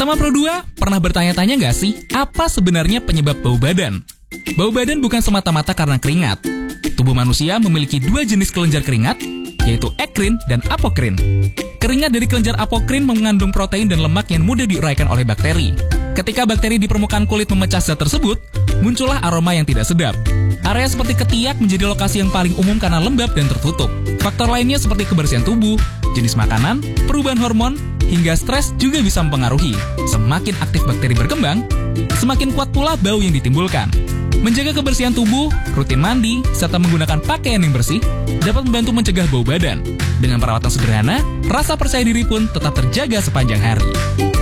Teman Pro 2, pernah bertanya-tanya nggak sih, apa sebenarnya penyebab bau badan? Bau badan bukan semata-mata karena keringat. Tubuh manusia memiliki dua jenis kelenjar keringat, yaitu ekrin dan apokrin. Keringat dari kelenjar apokrin mengandung protein dan lemak yang mudah diuraikan oleh bakteri. Ketika bakteri di permukaan kulit memecah zat tersebut, muncullah aroma yang tidak sedap. Area seperti ketiak menjadi lokasi yang paling umum karena lembab dan tertutup. Faktor lainnya seperti kebersihan tubuh, jenis makanan, perubahan hormon, hingga stres juga bisa mempengaruhi. Semakin aktif bakteri berkembang, semakin kuat pula bau yang ditimbulkan. Menjaga kebersihan tubuh, rutin mandi, serta menggunakan pakaian yang bersih dapat membantu mencegah bau badan. Dengan perawatan sederhana, rasa percaya diri pun tetap terjaga sepanjang hari.